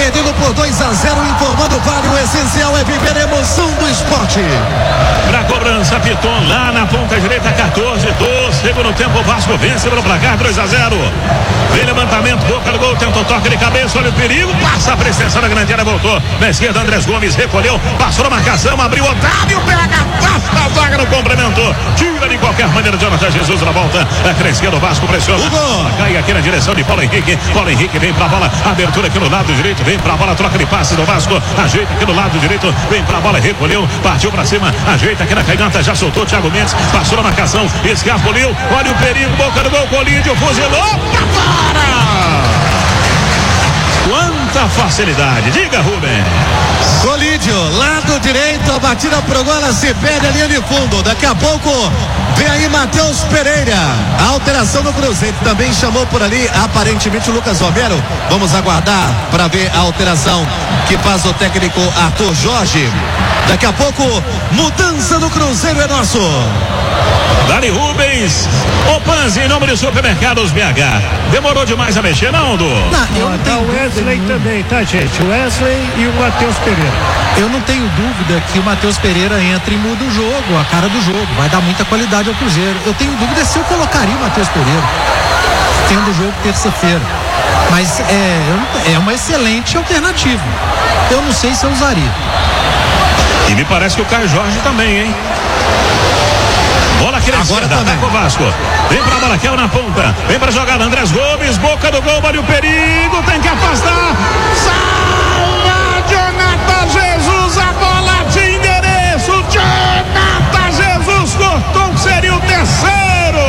perdendo por 2-0, informando o Vale. O essencial é viver a emoção do esporte. Pra cobrança, Piton lá na ponta direita, 14 do segundo tempo. O Vasco vence pelo placar 2-0. Vem levantamento, boca do gol, tentou toque de cabeça, olha o perigo, passa a presença da grande área, voltou na esquerda, Andrés Gomes recolheu, passou na marcação, abriu Otávio, pega, passa a zaga no complemento, tira de qualquer maneira Jonathan Jesus na volta, aqui na esquerda o Vasco pressiona, cai aqui na direção de Paulo Henrique vem pra bola, abertura aqui no lado direito, vem pra bola, troca de passe do Vasco, ajeita aqui no lado direito, vem pra bola, recolheu, partiu pra cima, ajeita aqui na canhota, já soltou Thiago Mendes, passou na marcação, escapuliu, olha o perigo, boca do gol, colídio, fuzilou, quanta facilidade, diga Rubem. Colídio, lado direito, a batida pro gol, ela se perde a linha de fundo. Daqui a pouco vem aí Matheus Pereira. A alteração no Cruzeiro também chamou por ali, aparentemente o Lucas Romero. Vamos aguardar para ver a alteração que faz o técnico Arthur Jorge. Daqui a pouco, mudança no Cruzeiro é nosso. Dani Rubens, o Panzi em nome de Supermercados BH. Demorou demais a mexer, não, Du? Não, tá o Wesley também, tá, gente? O Wesley e o Matheus Pereira. Eu não tenho dúvida que o Matheus Pereira entra e muda o jogo, a cara do jogo. Vai dar muita qualidade ao Cruzeiro. Eu tenho dúvida se eu colocaria o Matheus Pereira tendo o jogo terça-feira. Mas é uma excelente alternativa. Eu não sei se eu usaria. E me parece que o Caio Jorge também, hein? Bola aqui na esquerda, ataca o Vasco. Vem pra bola, Kel na ponta. Vem pra jogada, Andrés Gomes, boca do gol, olha o perigo, tem que afastar. Salva, Jonathan Jesus, a bola de endereço. Jonathan Jesus cortou, seria o terceiro.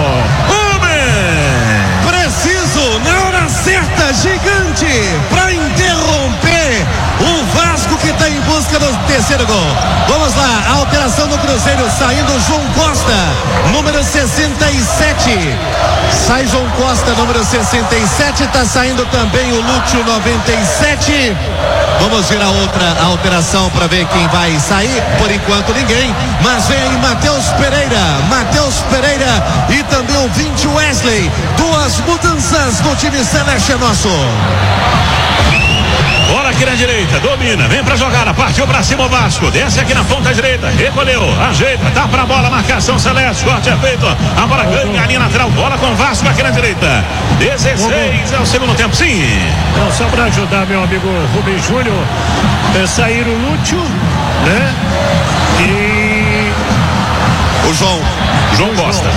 Preciso, na hora certa, gigante, pra interromper o Vasco que está em busca do terceiro gol. Vamos lá, a alteração do Cruzeiro, saindo João Costa, número 67. Sai João Costa, número 67, está saindo também o Lúcio, 97. Vamos ver a outra alteração para ver quem vai sair. Por enquanto ninguém, mas vem aí Matheus Pereira e também o 20 Wesley. Duas mudanças no time celeste é nosso. Bola aqui na direita, domina, vem pra jogada, partiu pra cima o Vasco, desce aqui na ponta direita, recolheu, ajeita, dá pra bola, marcação celeste, corte é feito, a bola ganha a linha lateral, bola com o Vasco aqui na direita, 16 é o segundo tempo, sim. Então, só pra ajudar meu amigo Rubem Júnior, sair o Lúcio, né? E o João Costa.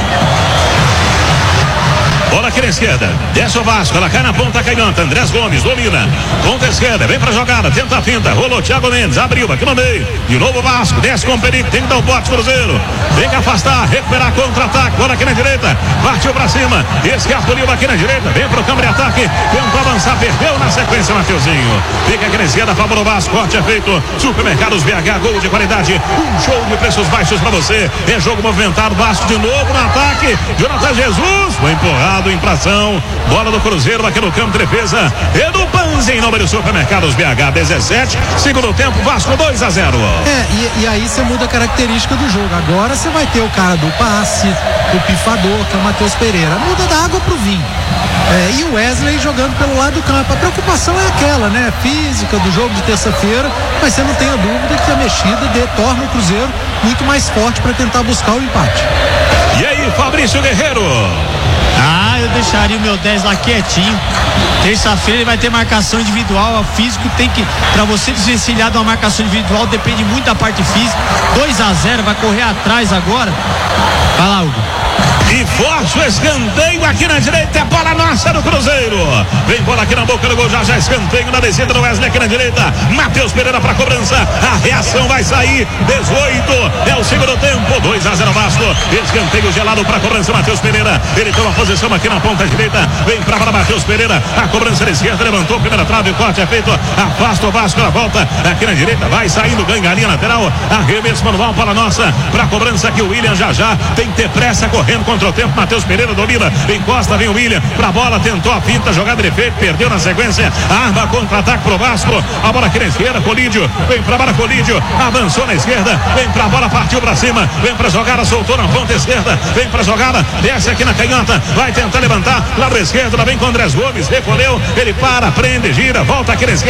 Bola aqui na esquerda, desce o Vasco, ela cai na ponta canhota, Andrés Gomes domina, ponta esquerda, vem pra jogada, tenta a finta, rolou Thiago Mendes, abriu aqui no meio, de novo o Vasco, desce com o perigo, tem que dar o bote Cruzeiro, tem que afastar, recuperar contra-ataque, bola aqui na direita, partiu pra cima, escapuliu aqui na direita, vem pro campo de ataque, tentou avançar, perdeu na sequência Mateuzinho, fica aqui na esquerda, favor do Vasco, corte é feito, Supermercados BH, gol de qualidade, um show de preços baixos pra você, é jogo movimentado, Vasco de novo no ataque, Jonathan Jesus, foi empurrado, infração, bola do Cruzeiro aqui no campo de defesa, Edu Panzi em nome do Supermercados BH, 17, segundo tempo, Vasco 2-0. E aí você muda a característica do jogo. Agora você vai ter o cara do passe, o pifador, que é o Matheus Pereira, muda da água pro vinho. E o Wesley jogando pelo lado do campo. A preocupação é aquela, né? Física do jogo de terça-feira, mas você não tenha dúvida que a mexida torna o Cruzeiro muito mais forte para tentar buscar o empate. E aí, Fabrício Guerreiro? Eu deixaria o meu 10 lá quietinho. Terça-feira ele vai ter marcação individual. O físico tem que, pra você desvencilhar de uma marcação individual, depende muito da parte física. 2-0, vai correr atrás agora. Vai lá, Hugo. E forte o escanteio aqui na direita, é bola nossa do Cruzeiro. Vem bola aqui na boca do gol, já escanteio na descida do Wesley aqui na direita. Matheus Pereira pra cobrança, a reação vai sair. 18 é o segundo tempo, 2-0 Vasco. Escanteio gelado pra cobrança, Matheus Pereira. Ele toma posição aqui na ponta direita. Vem pra bola, Matheus Pereira. A cobrança da esquerda, levantou, primeira trave, o corte é feito. Afasta o Vasco, na volta aqui na direita, vai saindo, ganha a linha lateral. Arremesso manual para nossa, pra cobrança aqui o William já tem que ter pressa correndo contra o tempo. Matheus Pereira domina, encosta, vem o William pra bola, tentou a finta, jogada de efeito, perdeu na sequência, arma contra-ataque pro Vasco, a bola aqui na esquerda, Colídio, vem pra bola, Colídio, avançou na esquerda, vem pra bola, partiu pra cima, vem pra jogada, soltou na ponta esquerda, vem pra jogada, desce aqui na canhota, vai tentar levantar, lado esquerdo, lá vem com Andrés Gomes, recolheu, ele para, prende, gira, volta aqui na esquerda.